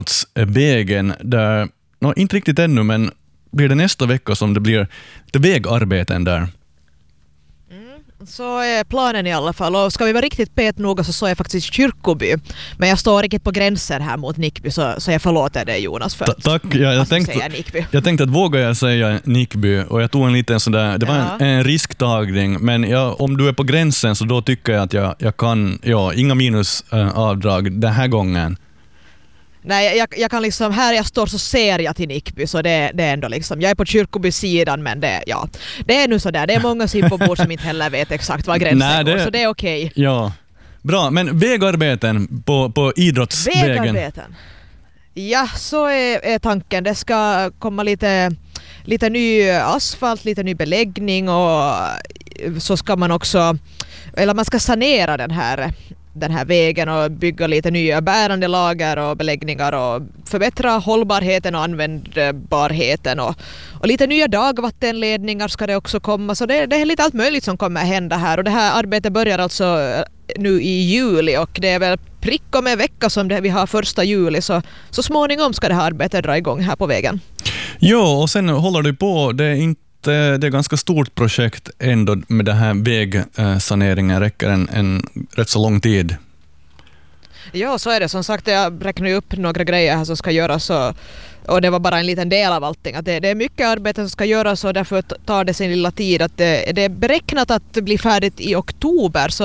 vägen där, inte riktigt ännu, men blir det nästa vecka som det blir vägarbeten där? Så är planen i alla fall. Och ska vi vara riktigt petnoga så är jag faktiskt Kyrkoby. Men jag står riktigt på gränsen här mot Nickby, så jag förlåter dig, Jonas, för tack. Jag tänkte att vågar jag säga Nickby, och jag tog en liten sådär, det var en risktagning, men om du är på gränsen så då tycker jag att jag kan, inga minusavdrag den här gången. Nej, jag kan liksom, här jag står så ser jag till Nickby, så det är ändå liksom, jag är på Kyrkoby-sidan, men det är nu sådär, det är många sippobor som inte heller vet exakt var gränsen går, så det är okej. Ja, bra, men vägarbeten på idrottsvägen. Vägarbeten. Ja, så är tanken. Det ska komma lite ny asfalt, lite ny beläggning, och så ska man också, eller man ska sanera den här vägen och bygga lite nya bärande lager och beläggningar och förbättra hållbarheten och användbarheten och lite nya dagvattenledningar ska det också komma, så det är lite allt möjligt som kommer hända här, och det här arbetet börjar alltså nu i juli, och det är väl prick om en vecka som vi har 1 juli, så småningom ska det här arbetet dra igång här på vägen. Ja, och sen håller du på, det är ett ganska stort projekt ändå med den här vägsaneringen, räcker en rätt så lång tid. Ja, så är det. Som sagt, jag räknar ju upp några grejer här som ska göras, och det var bara en liten del av allting. Att det är mycket arbete som ska göras, och därför tar det sin lilla tid. Att det är beräknat att bli färdigt i oktober, så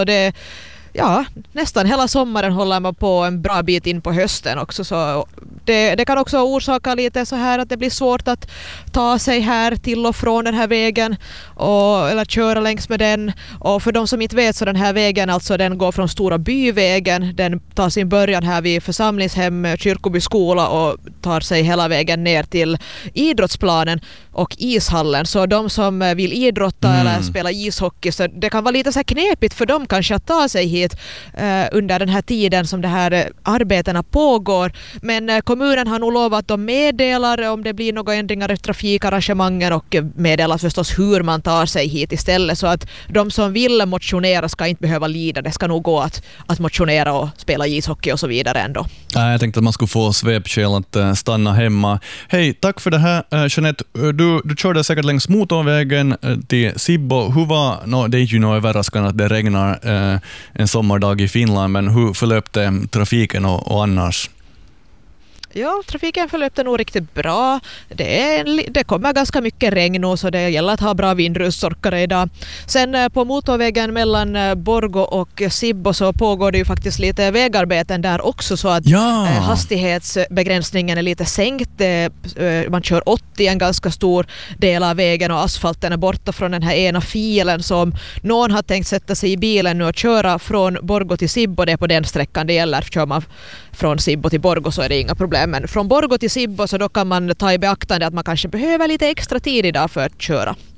nästan hela sommaren håller man på en bra bit in på hösten också, så det kan också orsaka lite så här att det blir svårt att ta sig här till och från den här vägen eller köra längs med den. Och för de som inte vet, så den här vägen, alltså den går från Stora byvägen, den tar sin början här vid församlingshem Kyrkoby skola och tar sig hela vägen ner till idrottsplanen och ishallen. Så de som vill idrotta eller spela ishockey, så det kan vara lite så här knepigt för dem kanske att ta sig hit under den här tiden som det här arbetena pågår. Men kommunen har nog lovat att de meddelar om det blir några ändringar i trafikarrangemangen, och meddelar förstås hur man tar sig hit istället, så att de som vill motionera ska inte behöva lida. Det ska nog gå att motionera och spela ishockey och så vidare ändå. Jag tänkte att man skulle få svepskäl att stanna hemma. Hej, tack för det här, Jeanette. Du körde säkert längs motorvägen till Sibbo. Det är ju nog överraskande att det regnar en sommardag i Finland, men hur förlöpte trafiken och annars? Ja, trafiken förlöpte nog riktigt bra. Det kommer ganska mycket regn nu, så det gäller att ha bra vindrutetorkare idag. Sen på motorvägen mellan Borgå och Sibbo så pågår det ju faktiskt lite vägarbeten där också, så att hastighetsbegränsningen är lite sänkt. Man kör 80 en ganska stor del av vägen, och asfalten är borta från den här ena filen, så om någon har tänkt sätta sig i bilen nu och köra från Borgå till Sibbo, det är på den sträckan det gäller. Kör man från Sibbo till Borgå så är det inga problem. Men från Borgå till Sibbo, så då kan man ta i beaktande att man kanske behöver lite extra tid idag för att köra.